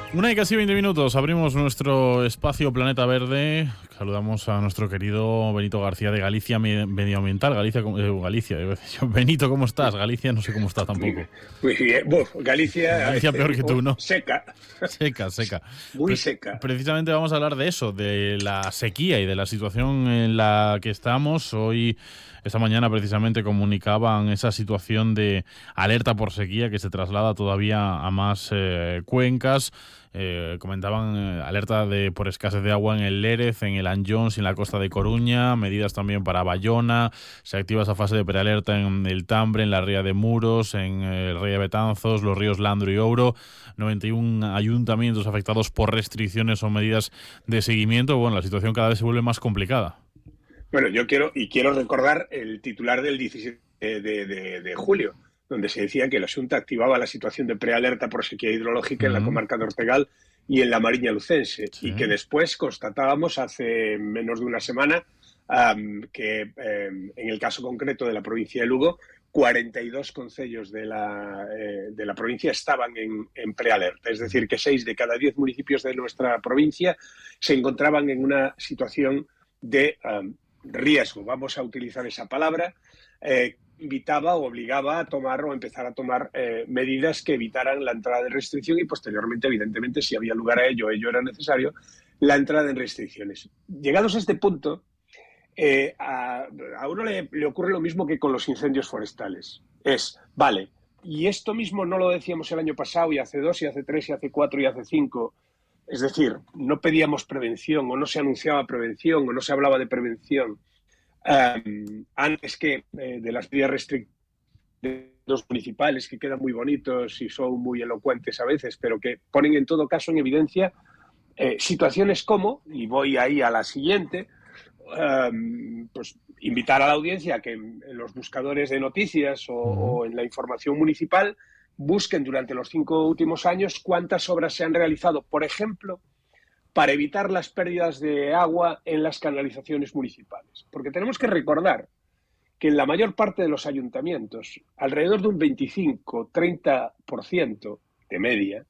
Una y casi 20 minutos, abrimos nuestro espacio Planeta Verde. Saludamos a nuestro querido Benito García de Galicia Medioambiental. Galicia, debo decir yo. Benito, ¿cómo estás? Galicia no sé cómo está tampoco. Muy bien. Bueno, Galicia, Galicia peor que tú, ¿no? seca, Seca, seca. muy seca. Precisamente vamos a hablar de eso, de la sequía y de la situación en la que estamos. Esta mañana precisamente comunicaban esa situación de alerta por sequía que se traslada todavía a más cuencas. Comentaban alerta por escasez de agua en el Lérez, en el Anllóns y en la costa de Coruña, medidas también para Bayona, se activa esa fase de prealerta en el Tambre, en la ría de Muros, en el Ría de Betanzos, los ríos Landro y Ouro, 91 ayuntamientos afectados por restricciones o medidas de seguimiento. Bueno, la situación cada vez se vuelve más complicada. Bueno, yo quiero recordar el titular del 17 de julio, donde se decía que la Xunta activaba la situación de prealerta por sequía hidrológica en la comarca de Ortegal y en la Mariña Lucense, y que después constatábamos hace menos de una semana que en el caso concreto de la provincia de Lugo, 42 concellos de la provincia estaban en prealerta, es decir, que 6 de cada 10 municipios de nuestra provincia se encontraban en una situación de riesgo, vamos a utilizar esa palabra, invitaba o obligaba a tomar o empezar a tomar medidas que evitaran la entrada de restricción y posteriormente, evidentemente, si había lugar a ello era necesario, la entrada en restricciones. Llegados a este punto, a uno le ocurre lo mismo que con los incendios forestales. Vale, y esto mismo no lo decíamos el año pasado y hace 2 y hace 3 y hace 4 y hace 5. Es decir, no pedíamos prevención o no se anunciaba prevención o no se hablaba de prevención antes que de las medidas restrictivas de los municipales, que quedan muy bonitos y son muy elocuentes a veces, pero que ponen en todo caso en evidencia situaciones como, y voy ahí a la siguiente, pues invitar a la audiencia a que en los buscadores de noticias o en la información municipal busquen durante los 5 últimos años cuántas obras se han realizado, por ejemplo, para evitar las pérdidas de agua en las canalizaciones municipales. Porque tenemos que recordar que en la mayor parte de los ayuntamientos, alrededor de un 25-30% de media,